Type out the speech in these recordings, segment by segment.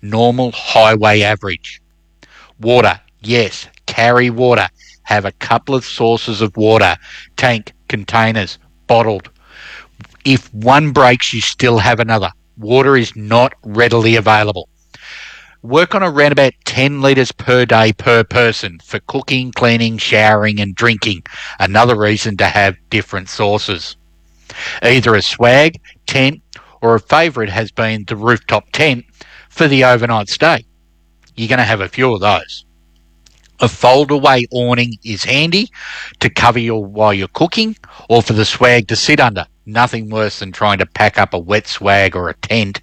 normal highway average. Water, yes, carry water. Have a couple of sources of water, tank, containers, bottled. If one breaks, you still have another. Water is not readily available. Work on around about 10 litres per day per person for cooking, cleaning, showering and drinking. Another reason to have different sources. Either a swag, tent, or a favourite has been the rooftop tent for the overnight stay. You're going to have a few of those. A fold-away awning is handy to cover you while you're cooking or for the swag to sit under. Nothing worse than trying to pack up a wet swag or a tent.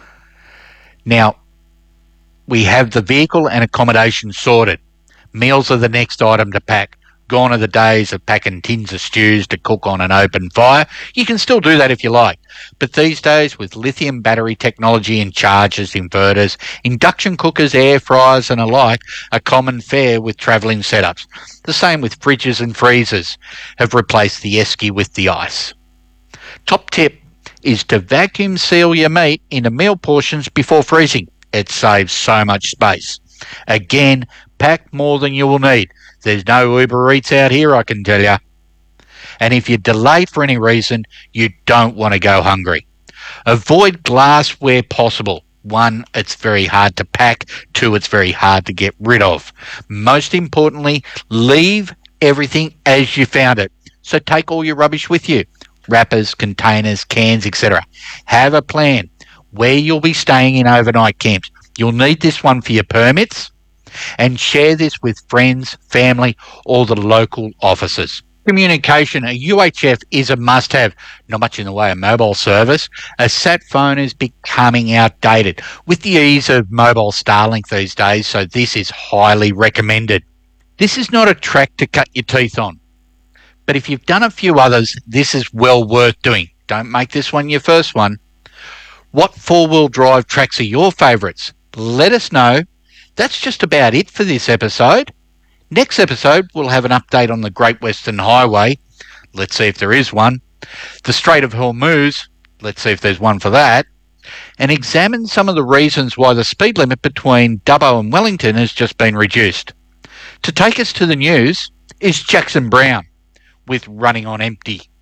Now, we have the vehicle and accommodation sorted. Meals are the next item to pack. Gone are the days of packing tins of stews to cook on an open fire. You can still do that if you like. But these days, with lithium battery technology and chargers, inverters, induction cookers, air fryers and alike are common fare with travelling setups. The same with fridges and freezers have replaced the esky with the ice. Top tip is to vacuum seal your meat into meal portions before freezing. It saves so much space. Again, pack more than you will need. There's no Uber Eats out here, I can tell you. And if you're delayed for any reason, you don't want to go hungry. Avoid glass where possible. 1, it's very hard to pack. 2, it's very hard to get rid of. Most importantly, leave everything as you found it. So take all your rubbish with you. Wrappers, containers, cans, etc. Have a plan where you'll be staying in overnight camps. You'll need this one for your permits, and share this with friends, family, or the local officers. Communication, a UHF is a must-have. Not much in the way of mobile service. A sat phone is becoming outdated with the ease of mobile Starlink these days, so this is highly recommended. This is not a track to cut your teeth on, but if you've done a few others, this is well worth doing. Don't make this one your first one. What four-wheel drive tracks are your favourites? Let us know. That's just about it for this episode. Next episode, we'll have an update on the Great Western Highway. Let's see if there is one. The Strait of Hormuz. Let's see if there's one for that. And examine some of the reasons why the speed limit between Dubbo and Wellington has just been reduced. To take us to the news is Jackson Brown with Running on Empty.